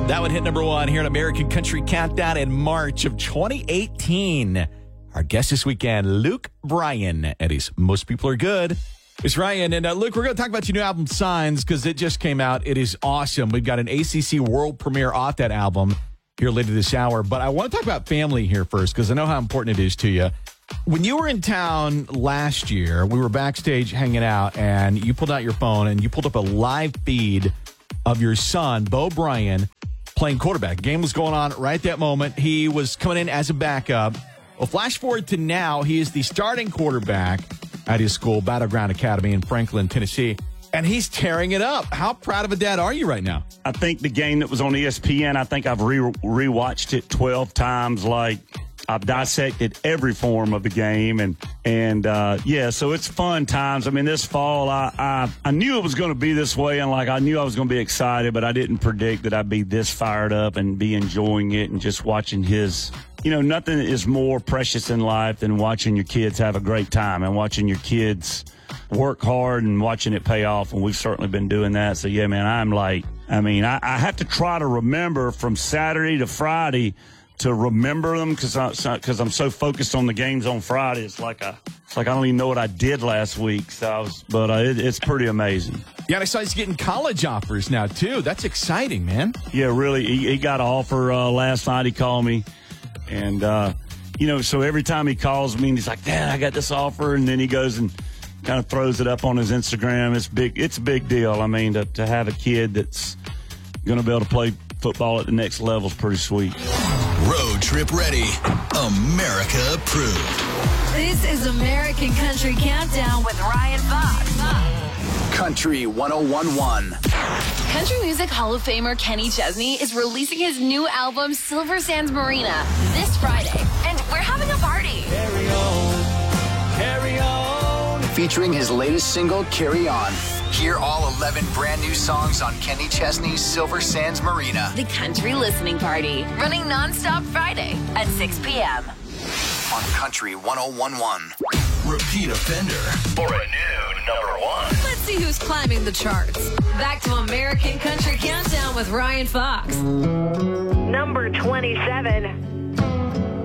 That would hit number one here at American Country Countdown in March of 2018. Our guest this weekend, Luke Bryan, at his Most People Are Good. It's Ryan. And Luke, we're going to talk about your new album, Signs, because it just came out. It is awesome. We've got an ACC world premiere off that album here later this hour. But I want to talk about family here first, because I know how important it is to you. When you were in town last year, we were backstage hanging out, and you pulled out your phone, and you pulled up a live feed of your son, Bo Bryan, playing quarterback. Game was going on right at that moment. He was coming in as a backup. Well, flash forward to now, he is the starting quarterback at his school, Battleground Academy in Franklin, Tennessee, and he's tearing it up. How proud of a dad are you right now? I think the game that was on ESPN, I think I've rewatched it 12 times. Like, I've dissected every form of the game, and so it's fun times. I mean, this fall, I knew it was going to be this way, and I knew I was going to be excited, but I didn't predict that I'd be this fired up and be enjoying it and just watching his. You know, nothing is more precious in life than watching your kids have a great time and watching your kids work hard and watching it pay off. And we've certainly been doing that. So, yeah, man, I have to try to remember from Saturday to Friday to remember them because I'm so focused on the games on Friday. It's like I don't even know what I did last week. It's pretty amazing. Yeah, I saw he's getting college offers now, too. That's exciting, man. Yeah, really. He got an offer last night. He called me. And, so every time he calls me and he's like, Dad, I got this offer. And then he goes and kind of throws it up on his Instagram. It's big. It's a big deal. I mean, to have a kid that's going to be able to play football at the next level is pretty sweet. Road trip ready. America approved. This is American Country Countdown with Ryan Fox. Country 101.1. Country Music Hall of Famer Kenny Chesney is releasing his new album, Silver Sands Marina, this Friday. And we're having a party. Carry on, carry on. Featuring his latest single, Carry On. Hear all 11 brand new songs on Kenny Chesney's Silver Sands Marina. The Country Listening Party, running nonstop Friday at 6 p.m. on Country 101.1. Repeat offender for a new number one. Let's see who's climbing the charts. Back to American Country Countdown with Ryan Fox. Number 27.